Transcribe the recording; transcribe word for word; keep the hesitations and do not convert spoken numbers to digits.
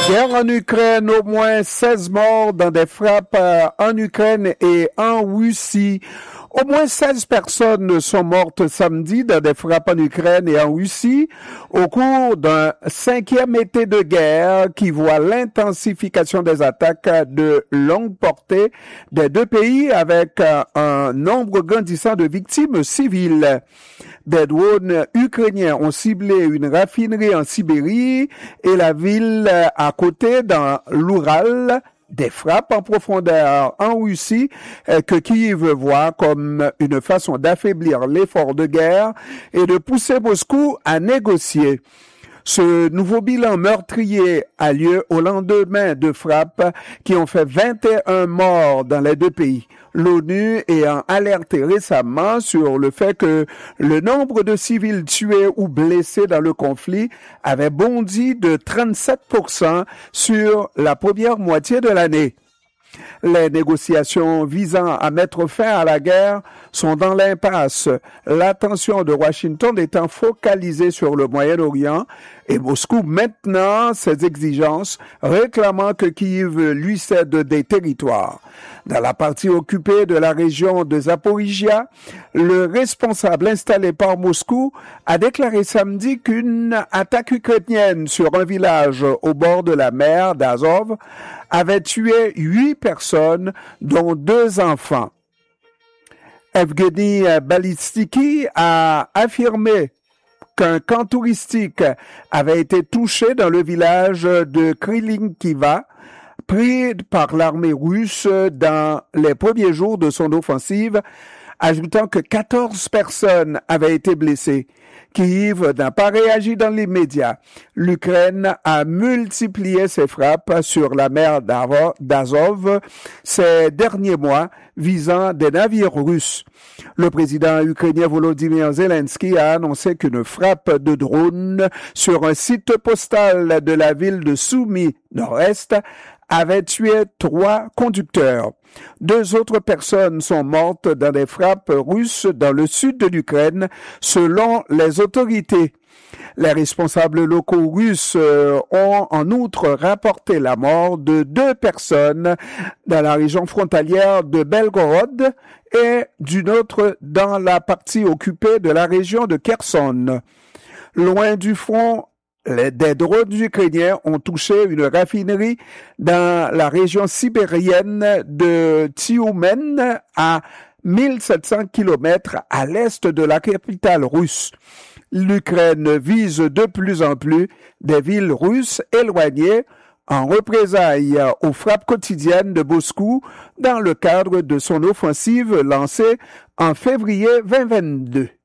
Guerre en Ukraine, au moins seize morts dans des frappes en Ukraine et en Russie. Au moins seize personnes sont mortes samedi dans des frappes en Ukraine et en Russie au cours d'un cinquième été de guerre qui voit l'intensification des attaques de longue portée des deux pays avec un nombre grandissant de victimes civiles. Des drones ukrainiens ont ciblé une raffinerie en Sibérie et la ville à côté dans l'Oural. Des frappes en profondeur en Russie euh, que Kiev voit comme une façon d'affaiblir l'effort de guerre et de pousser Moscou à négocier. Ce nouveau bilan meurtrier a lieu au lendemain de frappes qui ont fait vingt et un morts dans les deux pays. L'ONU ayant alerté récemment sur le fait que le nombre de civils tués ou blessés dans le conflit avait bondi de trente-sept pour cent sur la première moitié de l'année. Les négociations visant à mettre fin à la guerre sont dans l'impasse, l'attention de Washington étant focalisée sur le Moyen-Orient et Moscou maintenant ses exigences, réclamant que Kiev lui cède des territoires. Dans la partie occupée de la région de Zaporizhia, le responsable installé par Moscou a déclaré samedi qu'une attaque ukrainienne sur un village au bord de la mer d'Azov avait tué huit personnes, dont deux enfants. Evgeny Balistiki a affirmé qu'un camp touristique avait été touché dans le village de Krylinkiva, pris par l'armée russe dans les premiers jours de son offensive, ajoutant que quatorze personnes avaient été blessées. Kiev n'a pas réagi dans l'immédiat. L'Ukraine a multiplié ses frappes sur la mer d'Azov ces derniers mois, visant des navires russes. Le président ukrainien Volodymyr Zelensky a annoncé qu'une frappe de drone sur un site postal de la ville de Soumy Nord-Est avait tué trois conducteurs. Deux autres personnes sont mortes dans des frappes russes dans le sud de l'Ukraine, selon les autorités. Les responsables locaux russes ont en outre rapporté la mort de deux personnes dans la région frontalière de Belgorod et d'une autre dans la partie occupée de la région de Kherson. Loin du front, Les, des drones ukrainiens ont touché une raffinerie dans la région sibérienne de Tyoumen à mille sept cents kilomètres à l'est de la capitale russe. L'Ukraine vise de plus en plus des villes russes éloignées en représailles aux frappes quotidiennes de Moscou dans le cadre de son offensive lancée en février deux mille vingt-deux.